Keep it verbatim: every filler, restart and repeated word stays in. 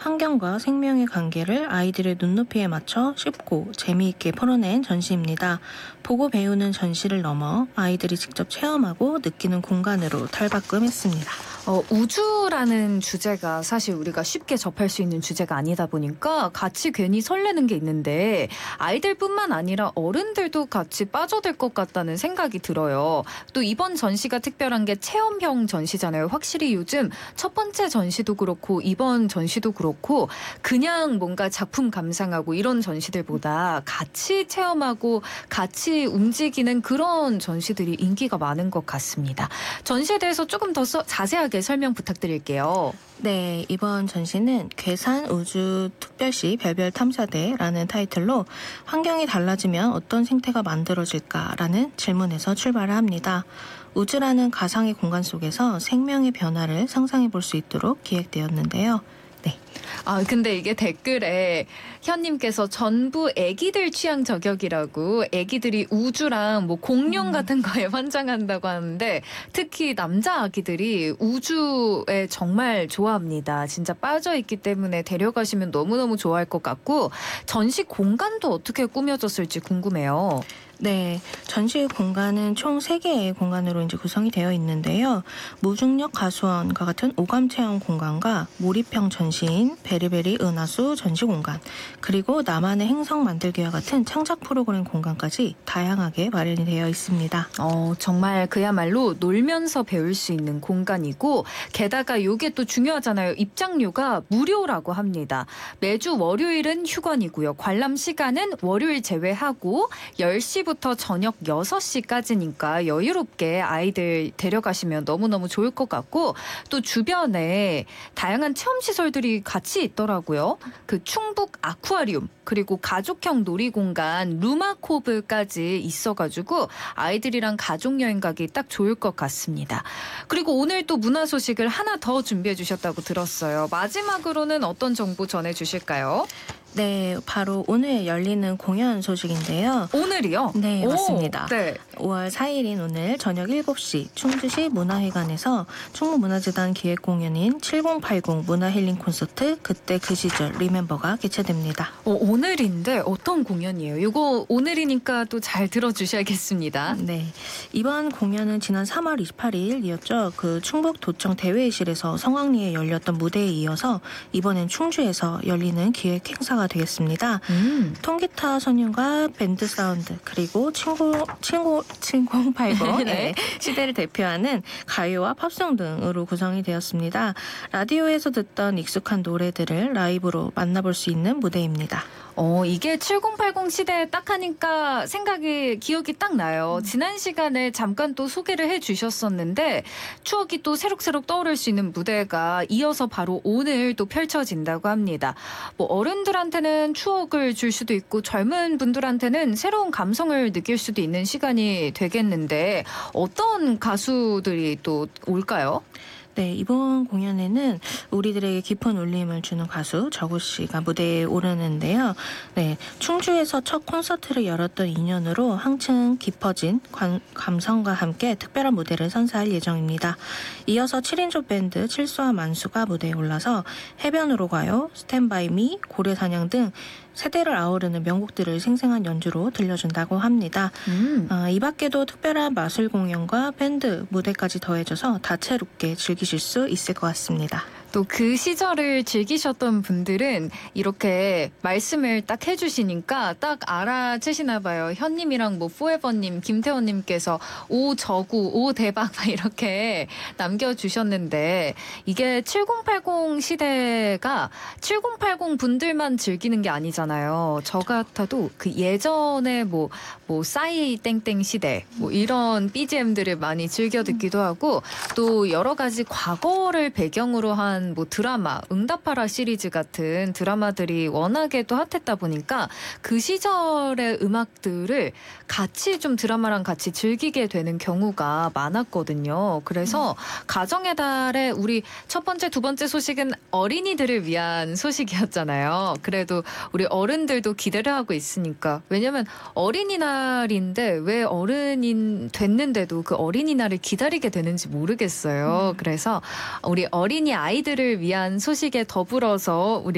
환경과 생명의 관계를 아이들의 눈높이에 맞춰 쉽고 재미있게 풀어낸 전시입니다. 보고 배우는 전시를 넘어 아이들이 직접 체험하고 느끼는 공간으로 탈바꿈했습니다. 어, 우주라는 주제가 사실 우리가 쉽게 접할 수 있는 주제가 아니다 보니까 같이 괜히 설레는 게 있는데 아이들뿐만 아니라 어른들도 같이 빠져들 것 같다는 생각이 들어요. 또 이번 전시가 특별한 게 체험형 전시잖아요. 확실히 요즘 첫 번째 전시도 그렇고 이번 전시도 그렇고 그냥 뭔가 작품 감상하고 이런 전시들보다 같이 체험하고 같이 움직이는 그런 전시들이 인기가 많은 것 같습니다. 전시에 대해서 조금 더 써, 자세하게 설명 부탁드릴게요. 네, 이번 전시는 괴산 우주 특별시 별별 탐사대라는 타이틀로 환경이 달라지면 어떤 생태가 만들어질까라는 질문에서 출발을 합니다. 우주라는 가상의 공간 속에서 생명의 변화를 상상해 볼 수 있도록 기획되었는데요. 네. 아, 근데 이게 댓글에 현님께서 전부 애기들 취향 저격이라고 애기들이 우주랑 뭐 공룡 음. 같은 거에 환장한다고 하는데 특히 남자 아기들이 우주에 정말 좋아합니다. 진짜 빠져있기 때문에 데려가시면 너무너무 좋아할 것 같고 전시 공간도 어떻게 꾸며졌을지 궁금해요. 네, 전시 공간은 총 세 개의 공간으로 이제 구성이 되어 있는데요. 무중력 가수원과 같은 오감 체험 공간과 몰입형 전시인 베리베리 은하수 전시 공간, 그리고 나만의 행성 만들기와 같은 창작 프로그램 공간까지 다양하게 마련이 되어 있습니다. 어, 정말 그야말로 놀면서 배울 수 있는 공간이고 게다가 이게 또 중요하잖아요. 입장료가 무료라고 합니다. 매주 월요일은 휴관이고요. 관람 시간은 월요일 제외하고 열 시부터 저녁 여섯 시까지니까 여유롭게 아이들 데려가시면 너무너무 좋을 것 같고 또 주변에 다양한 체험시설들이 같이 있더라고요. 그 충북 아쿠아리움 그리고 가족형 놀이공간 루마코브까지 있어가지고 아이들이랑 가족여행 가기 딱 좋을 것 같습니다. 그리고 오늘 또 문화 소식을 하나 더 준비해 주셨다고 들었어요. 마지막으로는 어떤 정보 전해주실까요? 네, 바로 오늘 열리는 공연 소식인데요. 오늘이요? 네, 오, 맞습니다. 네. 오월 사일인 오늘 저녁 일곱 시 충주시 문화회관에서 충무문화재단 기획공연인 칠공팔공 문화힐링 콘서트 그때 그 시절 리멤버가 개최됩니다. 어, 오늘인데 어떤 공연이에요? 이거 오늘이니까 또 잘 들어주셔야겠습니다. 네, 이번 공연은 지난 삼월 이십팔일이었죠. 그 충북도청 대회의실에서 성황리에 열렸던 무대에 이어서 이번엔 충주에서 열리는 기획 행사가 되겠습니다. 음. 통기타 선율과 밴드 사운드 그리고 친구 친구 칠공팔공 네. 네, 시대를 대표하는 가요와 팝송 등으로 구성이 되었습니다. 라디오에서 듣던 익숙한 노래들을 라이브로 만나볼 수 있는 무대입니다. 어, 이게 칠공팔공 시대에 딱 하니까 생각이, 기억이 딱 나요. 음. 지난 시간에 잠깐 또 소개를 해 주셨었는데 추억이 또 새록새록 떠오를 수 있는 무대가 이어서 바로 오늘 또 펼쳐진다고 합니다. 뭐 어른들한테는 추억을 줄 수도 있고 젊은 분들한테는 새로운 감성을 느낄 수도 있는 시간이 되겠는데 어떤 가수들이 또 올까요? 네, 이번 공연에는 우리들에게 깊은 울림을 주는 가수 저구 씨가 무대에 오르는데요. 네, 충주에서 첫 콘서트를 열었던 인연으로 한층 깊어진 관, 감성과 함께 특별한 무대를 선사할 예정입니다. 이어서 칠인조 밴드 칠수와 만수가 무대에 올라서 해변으로 가요, 스탠바이 미, 고래사냥 등 세대를 아우르는 명곡들을 생생한 연주로 들려준다고 합니다. 음. 어, 이 밖에도 특별한 마술 공연과 밴드 무대까지 더해져서 다채롭게 즐기실 수 있을 것 같습니다. 또 그 시절을 즐기셨던 분들은 이렇게 말씀을 딱 해주시니까 딱 알아채시나 봐요. 현님이랑 뭐 포에버님, 김태원님께서 오 저구, 오 대박 막 이렇게 남겨주셨는데 이게 칠공팔공 시대가 칠공팔공 분들만 즐기는 게 아니잖아요. 저 같아도 그 예전에 뭐, 뭐 싸이 땡땡 시대 뭐 이런 비지엠들을 많이 즐겨 듣기도 하고 또 여러 가지 과거를 배경으로 한 뭐 드라마, 응답하라 시리즈 같은 드라마들이 워낙에 또 핫했다 보니까 그 시절의 음악들을 같이 좀 드라마랑 같이 즐기게 되는 경우가 많았거든요. 그래서 음. 가정의 달에 우리 첫 번째, 두 번째 소식은 어린이들을 위한 소식이었잖아요. 그래도 우리 어른들도 기대를 하고 있으니까. 왜냐면 어린이날인데 왜 어른이 됐는데도 그 어린이날을 기다리게 되는지 모르겠어요. 음. 그래서 우리 어린이 아이들을 위한 소식에 더불어서 우리